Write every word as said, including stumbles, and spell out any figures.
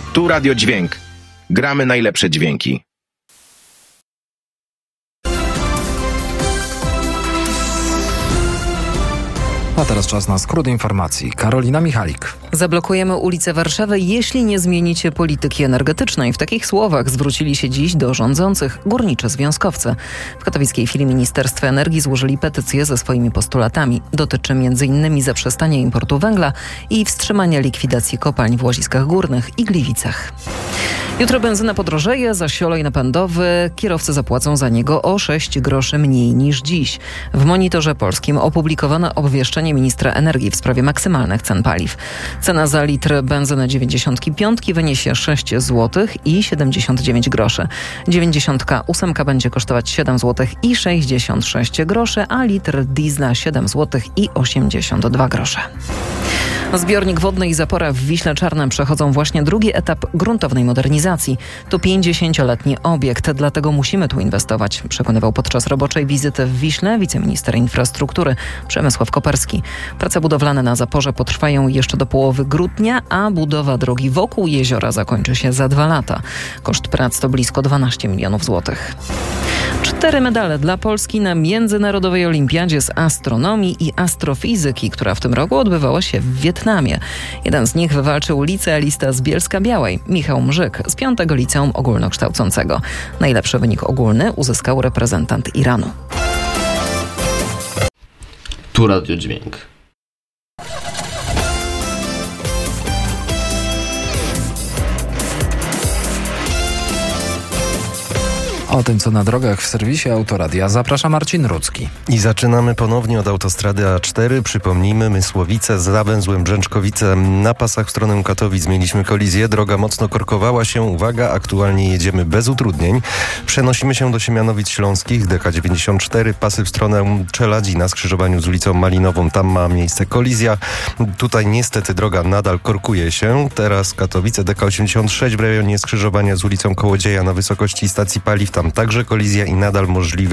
Tu Radio Dźwięk. Gramy najlepsze dźwięki. A teraz czas na skrót informacji. Karolina Michalik. Zablokujemy ulice Warszawy, jeśli nie zmienicie polityki energetycznej. W takich słowach zwrócili się dziś do rządzących górniczy związkowcy. W katowickiej filii Ministerstwa Energii złożyli petycję ze swoimi postulatami. Dotyczy między innymi zaprzestania importu węgla i wstrzymania likwidacji kopalń w Łaziskach Górnych i Gliwicach. Jutro benzyna podrożeje, zaś olej napędowy kierowcy zapłacą za niego o sześć groszy mniej niż dziś. W Monitorze Polskim opublikowano obwieszczenie ministra energii w sprawie maksymalnych cen paliw. Cena za litr benzyny dziewięćdziesiąt pięć wyniesie sześć złotych i siedemdziesiąt dziewięć groszy. dziewięćdziesiąt osiem będzie kosztować siedem złotych i sześćdziesiąt sześć groszy, a litr diesla siedem złotych i osiemdziesiąt dwa grosze. Zbiornik wodny i zapora w Wiśle Czarnym przechodzą właśnie drugi etap gruntownej modernizacji. To pięćdziesięcioletni obiekt, dlatego musimy tu inwestować, przekonywał podczas roboczej wizyty w Wiśle wiceminister infrastruktury Przemysław Koperski. Prace budowlane na zaporze potrwają jeszcze do połowy grudnia, a budowa drogi wokół jeziora zakończy się za dwa lata. Koszt prac to blisko dwanaście milionów złotych. Cztery medale dla Polski na Międzynarodowej Olimpiadzie z Astronomii i Astrofizyki, która w tym roku odbywała się w Wietnamie. Jeden z nich wywalczył licealista z Bielska-Białej, Michał Mrzyk, z piątego Liceum Ogólnokształcącego. Najlepszy wynik ogólny uzyskał reprezentant Iranu. Tu Radio Dźwięk. O tym, co na drogach w serwisie Autoradia, zaprasza Marcin Rudzki. I zaczynamy ponownie od autostrady A cztery. Przypomnijmy, Mysłowice za węzłem Brzęczkowice. Na pasach w stronę Katowic mieliśmy kolizję. Droga mocno korkowała się. Uwaga, aktualnie jedziemy bez utrudnień. Przenosimy się do Siemianowic Śląskich. D K dziewięćdziesiąt cztery. Pasy w stronę Czeladzi na skrzyżowaniu z ulicą Malinową. Tam ma miejsce kolizja. Tutaj niestety droga nadal korkuje się. Teraz Katowice D K osiemdziesiąt sześć w rejonie skrzyżowania z ulicą Kołodzieja na wysokości stacji paliw. Tam także kolizja i nadal możliwe